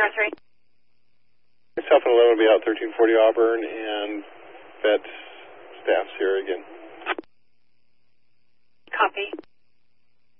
3. South 11 will be out 1340 Auburn, and vet staff's here again.